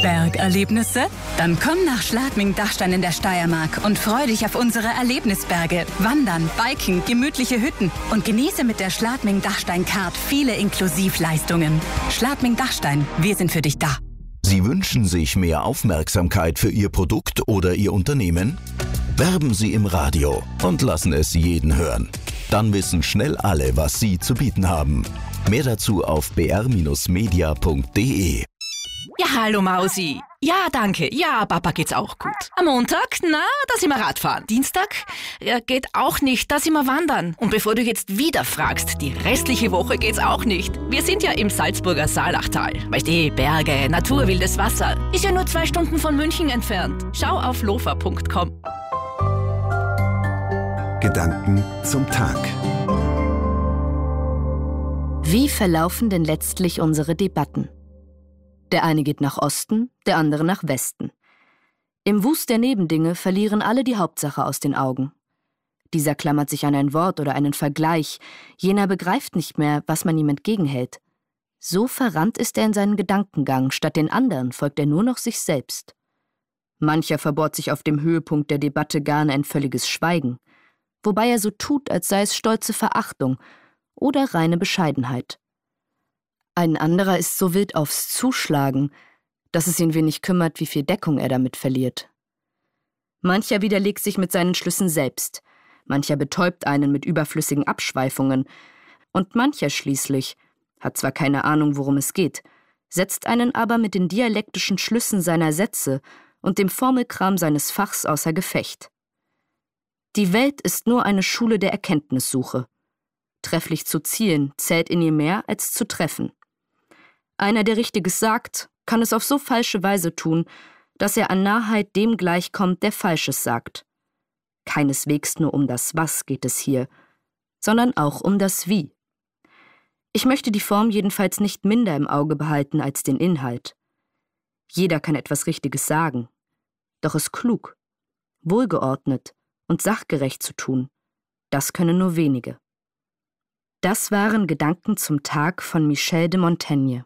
Bergerlebnisse? Dann komm nach Schladming-Dachstein in der Steiermark und freu dich auf unsere Erlebnisberge. Wandern, Biken, gemütliche Hütten und genieße mit der Schladming-Dachstein-Card viele Inklusivleistungen. Schladming-Dachstein, wir sind für dich da. Sie wünschen sich mehr Aufmerksamkeit für Ihr Produkt oder Ihr Unternehmen? Werben Sie im Radio und lassen es jeden hören. Dann wissen schnell alle, was Sie zu bieten haben. Mehr dazu auf br-media.de. Ja, hallo Mausi. Ja, danke. Ja, Papa geht's auch gut. Am Montag, da sind wir Radfahren. Dienstag, geht auch nicht, da sind wir wandern. Und bevor du jetzt wieder fragst, die restliche Woche geht's auch nicht. Wir sind ja im Salzburger Saalachtal. Weißt du, Berge, Natur, wildes Wasser. Ist ja nur 2 Stunden von München entfernt. Schau auf lofa.com. Gedanken zum Tag. Wie verlaufen denn letztlich unsere Debatten? Der eine geht nach Osten, der andere nach Westen. Im Wust der Nebendinge verlieren alle die Hauptsache aus den Augen. Dieser klammert sich an ein Wort oder einen Vergleich, jener begreift nicht mehr, was man ihm entgegenhält. So verrannt ist er in seinen Gedankengang, statt den anderen folgt er nur noch sich selbst. Mancher verbohrt sich auf dem Höhepunkt der Debatte gar in ein völliges Schweigen, wobei er so tut, als sei es stolze Verachtung oder reine Bescheidenheit. Ein anderer ist so wild aufs Zuschlagen, dass es ihn wenig kümmert, wie viel Deckung er damit verliert. Mancher widerlegt sich mit seinen Schlüssen selbst, mancher betäubt einen mit überflüssigen Abschweifungen, und mancher schließlich, hat zwar keine Ahnung, worum es geht, setzt einen aber mit den dialektischen Schlüssen seiner Sätze und dem Formelkram seines Fachs außer Gefecht. Die Welt ist nur eine Schule der Erkenntnissuche. Trefflich zu zielen zählt in ihr mehr als zu treffen. Einer, der Richtiges sagt, kann es auf so falsche Weise tun, dass er an Narrheit dem gleichkommt, der Falsches sagt. Keineswegs nur um das Was geht es hier, sondern auch um das Wie. Ich möchte die Form jedenfalls nicht minder im Auge behalten als den Inhalt. Jeder kann etwas Richtiges sagen, doch es klug, wohlgeordnet und sachgerecht zu tun, das können nur wenige. Das waren Gedanken zum Tag von Michel de Montaigne.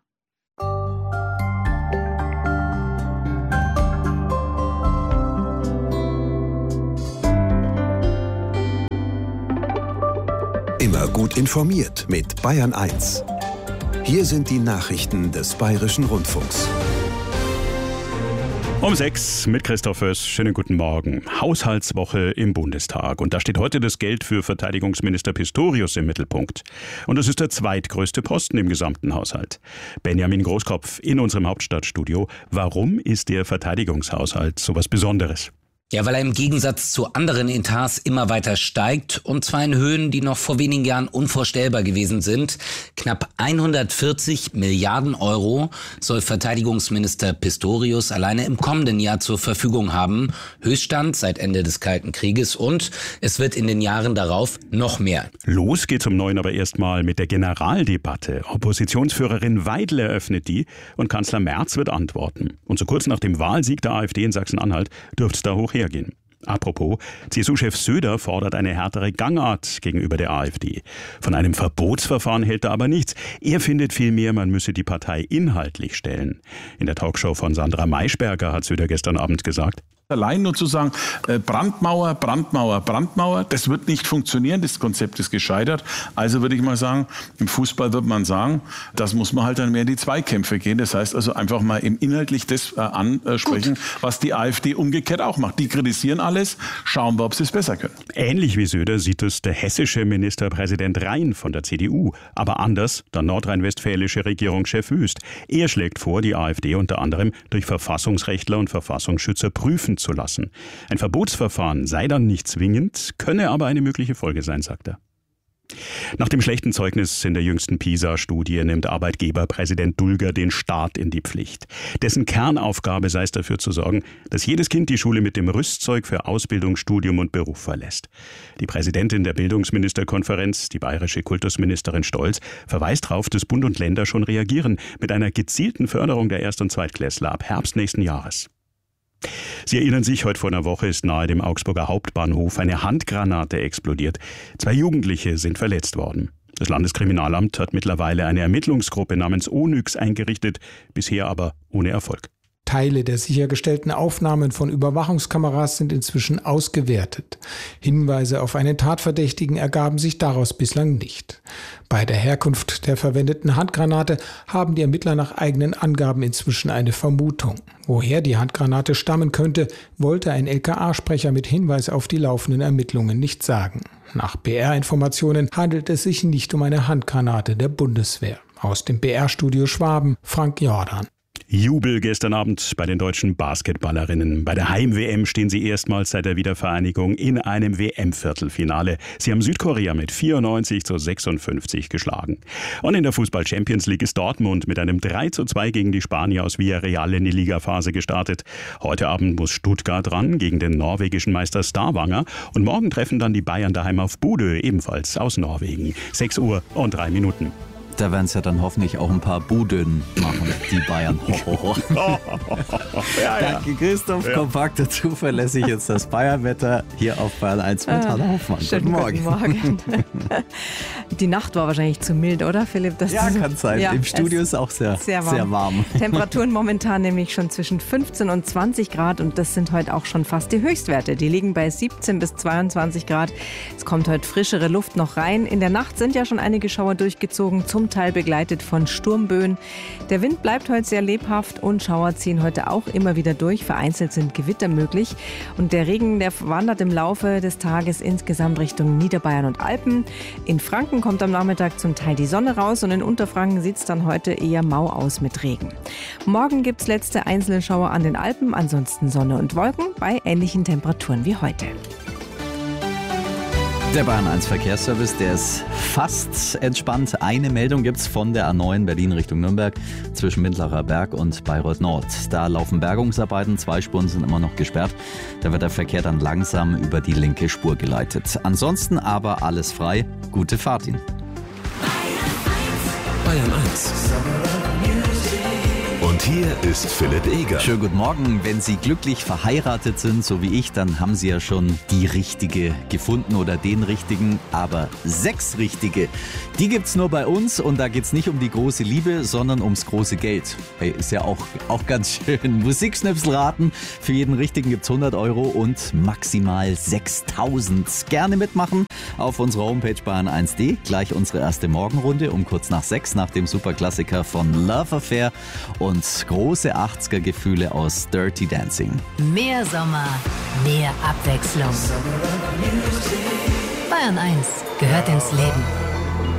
Immer gut informiert mit Bayern 1. Hier sind die Nachrichten des Bayerischen Rundfunks. Um 6 mit Christoph Föß. Schönen guten Morgen. Haushaltswoche im Bundestag. Und da steht heute das Geld für Verteidigungsminister Pistorius im Mittelpunkt. Und das ist der zweitgrößte Posten im gesamten Haushalt. Benjamin Großkopf in unserem Hauptstadtstudio. Warum ist der Verteidigungshaushalt so was Besonderes? Ja, weil er im Gegensatz zu anderen Etats immer weiter steigt, und zwar in Höhen, die noch vor wenigen Jahren unvorstellbar gewesen sind. Knapp 140 Milliarden Euro soll Verteidigungsminister Pistorius alleine im kommenden Jahr zur Verfügung haben. Höchststand seit Ende des Kalten Krieges, und es wird in den Jahren darauf noch mehr. Los geht's um 9 aber erstmal mit der Generaldebatte. Oppositionsführerin Weidel eröffnet die und Kanzler Merz wird antworten. Und so kurz nach dem Wahlsieg der AfD in Sachsen-Anhalt dürfte es da hoch hergehen. Apropos, CSU-Chef Söder fordert eine härtere Gangart gegenüber der AfD. Von einem Verbotsverfahren hält er aber nichts. Er findet vielmehr, man müsse die Partei inhaltlich stellen. In der Talkshow von Sandra Maischberger hat Söder gestern Abend gesagt: Allein nur zu sagen, Brandmauer, Brandmauer, Brandmauer, das wird nicht funktionieren, das Konzept ist gescheitert. Also würde ich mal sagen, im Fußball wird man sagen, das muss man halt dann mehr in die Zweikämpfe gehen. Das heißt also einfach mal im inhaltlich das ansprechen, was die AfD umgekehrt auch macht. Die kritisieren alles, schauen wir, ob sie es besser können. Ähnlich wie Söder sieht es der hessische Ministerpräsident Rhein von der CDU. Aber anders der nordrhein-westfälische Regierungschef Wüst. Er schlägt vor, die AfD unter anderem durch Verfassungsrechtler und Verfassungsschützer prüfen zu lassen. Ein Verbotsverfahren sei dann nicht zwingend, könne aber eine mögliche Folge sein, sagt er. Nach dem schlechten Zeugnis in der jüngsten PISA-Studie nimmt Arbeitgeberpräsident Dulger den Staat in die Pflicht. Dessen Kernaufgabe sei es, dafür zu sorgen, dass jedes Kind die Schule mit dem Rüstzeug für Ausbildung, Studium und Beruf verlässt. Die Präsidentin der Bildungsministerkonferenz, die bayerische Kultusministerin Stolz, verweist darauf, dass Bund und Länder schon reagieren mit einer gezielten Förderung der Erst- und Zweitklässler ab Herbst nächsten Jahres. Sie erinnern sich, heute vor einer Woche ist nahe dem Augsburger Hauptbahnhof eine Handgranate explodiert. 2 Jugendliche sind verletzt worden. Das Landeskriminalamt hat mittlerweile eine Ermittlungsgruppe namens Onyx eingerichtet, bisher aber ohne Erfolg. Teile der sichergestellten Aufnahmen von Überwachungskameras sind inzwischen ausgewertet. Hinweise auf einen Tatverdächtigen ergaben sich daraus bislang nicht. Bei der Herkunft der verwendeten Handgranate haben die Ermittler nach eigenen Angaben inzwischen eine Vermutung. Woher die Handgranate stammen könnte, wollte ein LKA-Sprecher mit Hinweis auf die laufenden Ermittlungen nicht sagen. Nach BR-Informationen handelt es sich nicht um eine Handgranate der Bundeswehr. Aus dem BR-Studio Schwaben, Frank Jordan. Jubel gestern Abend bei den deutschen Basketballerinnen. Bei der Heim-WM stehen sie erstmals seit der Wiedervereinigung in einem WM-Viertelfinale. Sie haben Südkorea mit 94-56 geschlagen. Und in der Fußball-Champions League ist Dortmund mit einem 3:2 gegen die Spanier aus Villarreal in die Ligaphase gestartet. Heute Abend muss Stuttgart ran gegen den norwegischen Meister Stavanger. Und morgen treffen dann die Bayern daheim auf Bodø, ebenfalls aus Norwegen. 6:03 Uhr. Da werden es ja dann hoffentlich auch ein paar Buden machen, die Bayern. Danke Christoph, kompakt und zuverlässig jetzt das Bayern-Wetter hier auf Bayern 1 mit Hanna Hoffmann. Guten Morgen. Die Nacht war wahrscheinlich zu mild, oder Philipp? Kann sein. Ja, im Studio ist auch sehr warm. Temperaturen momentan nämlich schon zwischen 15 und 20 Grad und das sind heute auch schon fast die Höchstwerte. Die liegen bei 17 bis 22 Grad. Es kommt heute frischere Luft noch rein. In der Nacht sind ja schon einige Schauer durchgezogen, zum Teil begleitet von Sturmböen. Der Wind bleibt heute sehr lebhaft und Schauer ziehen heute auch immer wieder durch. Vereinzelt sind Gewitter möglich. Und der Regen, der wandert im Laufe des Tages insgesamt Richtung Niederbayern und Alpen. In Franken kommt am Nachmittag zum Teil die Sonne raus und in Unterfranken sieht es dann heute eher mau aus mit Regen. Morgen gibt es letzte einzelne Schauer an den Alpen, ansonsten Sonne und Wolken bei ähnlichen Temperaturen wie heute. Der Bayern 1 Verkehrsservice, der ist fast entspannt. Eine Meldung gibt es von der A9 Berlin Richtung Nürnberg zwischen Mittlerer Berg und Bayreuth Nord. Da laufen Bergungsarbeiten, 2 Spuren sind immer noch gesperrt. Da wird der Verkehr dann langsam über die linke Spur geleitet. Ansonsten aber alles frei. Gute Fahrt Ihnen. Bayern 1. Und hier ist Philipp Eger. Schönen guten Morgen. Wenn Sie glücklich verheiratet sind, so wie ich, dann haben Sie ja schon die Richtige gefunden oder den Richtigen. Aber 6 Richtige, die gibt's nur bei uns. Und da geht's nicht um die große Liebe, sondern ums große Geld. Hey, ist ja auch ganz schön. Musikschnipsel raten. Für jeden Richtigen gibt's 100 € und maximal 6.000. Gerne mitmachen auf unserer Homepage bayern1.de. Gleich unsere erste Morgenrunde um kurz nach 6 nach dem Superklassiker von Love Affair und große 80er-Gefühle aus Dirty Dancing. Mehr Sommer, mehr Abwechslung. Bayern 1 gehört ins Leben.